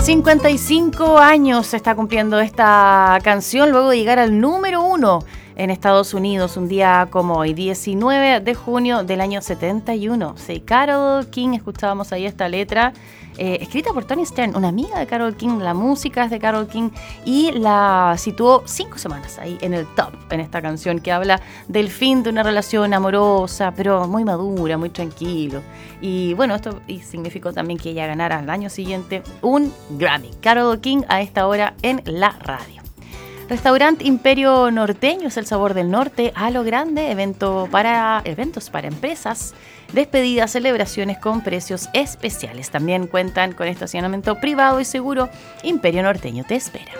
55 años se está cumpliendo esta canción luego de llegar al número 1 en Estados Unidos, un día como hoy, 19 de junio del año 71. Sí, Carole King, escuchábamos ahí esta letra, escrita por Toni Stern, una amiga de Carole King. La música es de Carole King y la situó 5 semanas ahí en el top, en esta canción que habla del fin de una relación amorosa, pero muy madura, muy tranquilo. Y bueno, esto significó también que ella ganara al año siguiente un Grammy. Carole King a esta hora en la radio. Restaurante Imperio Norteño es el sabor del norte a lo grande, eventos para empresas, despedidas, celebraciones con precios especiales. También cuentan con estacionamiento privado y seguro. Imperio Norteño te espera.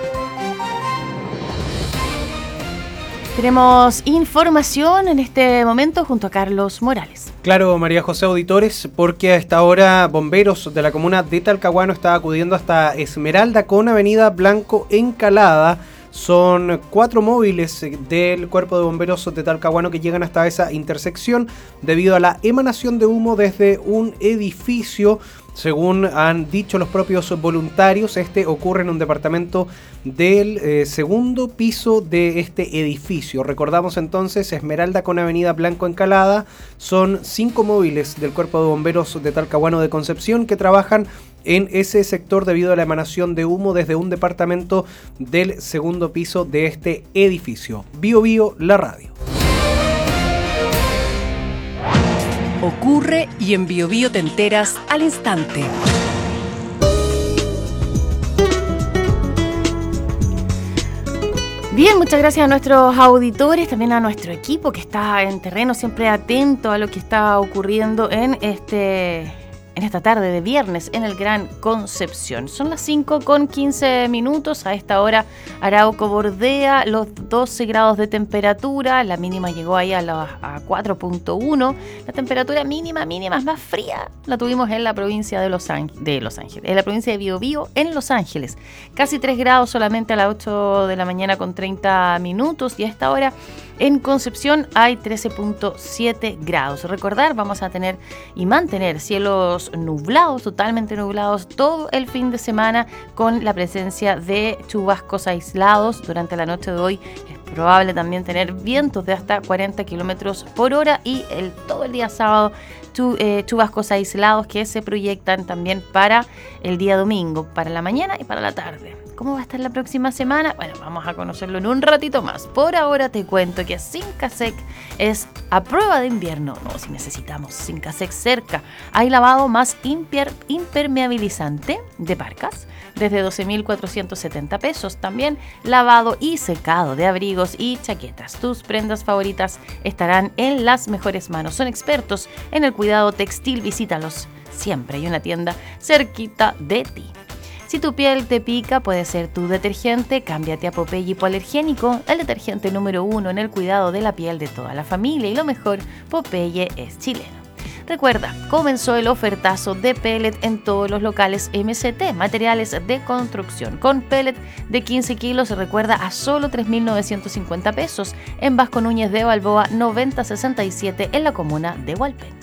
Tenemos información en este momento junto a Carlos Morales. Claro, María José, auditores, porque a esta hora bomberos de la comuna de Talcahuano están acudiendo hasta Esmeralda con Avenida Blanco Encalada. Son 4 móviles del Cuerpo de Bomberos de Talcahuano que llegan hasta esa intersección debido a la emanación de humo desde un edificio. Según han dicho los propios voluntarios, este ocurre en un departamento del segundo piso de este edificio. Recordamos entonces, Esmeralda con Avenida Blanco Encalada, son 5 móviles del Cuerpo de Bomberos de Talcahuano de Concepción que trabajan en ese sector debido a la emanación de humo desde un departamento del segundo piso de este edificio. Bio Bio, la radio. Ocurre y en Bio Bio te enteras al instante. Bien, muchas gracias a nuestros auditores, también a nuestro equipo que está en terreno, siempre atento a lo que está ocurriendo en esta tarde de viernes en el Gran Concepción. Son las 5:15. A esta hora Arauco bordea los 12 grados de temperatura. La mínima llegó ahí a 4.1. La temperatura mínima más fría la tuvimos en la provincia de Los Ángeles, en la provincia de Biobío, en Los Ángeles. Casi 3 grados solamente a las 8 de la mañana con 30 minutos. Y a esta hora en Concepción hay 13.7 grados. Recordar, vamos a tener y mantener cielos nublados, totalmente nublados, todo el fin de semana con la presencia de chubascos aislados. Durante la noche de hoy es probable también tener vientos de hasta 40 kilómetros por hora y todo el día sábado chubascos aislados que se proyectan también para el día domingo, para la mañana y para la tarde. ¿Cómo va a estar la próxima semana? Bueno, vamos a conocerlo en un ratito más. Por ahora te cuento que Sincasec es a prueba de invierno. No, si necesitamos Sincasec cerca. Hay lavado más impermeabilizante de parcas desde 12.470 pesos. También lavado y secado de abrigos y chaquetas. Tus prendas favoritas estarán en las mejores manos. Son expertos en el cuidado textil. Visítalos. Siempre hay una tienda cerquita de ti. Si tu piel te pica, puede ser tu detergente. Cámbiate a Popeye Hipoalergénico, el detergente número 1 en el cuidado de la piel de toda la familia. Y lo mejor, Popeye es chileno. Recuerda, comenzó el ofertazo de pellet en todos los locales MCT, materiales de construcción. Con pellet de 15 kilos, recuerda, a solo 3.950 pesos. En Vasco Núñez de Balboa, 9067 en la comuna de Hualpén.